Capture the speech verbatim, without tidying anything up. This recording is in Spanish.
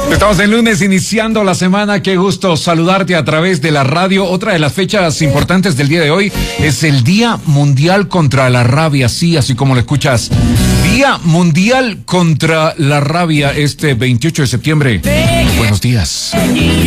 Estamos en lunes iniciando la semana. Qué gusto saludarte a través de la radio. Otra de las fechas importantes del día de hoy es el Día Mundial contra la Rabia. Sí, así como lo escuchas. Día Mundial contra la Rabia este veintiocho de septiembre. Buenos días.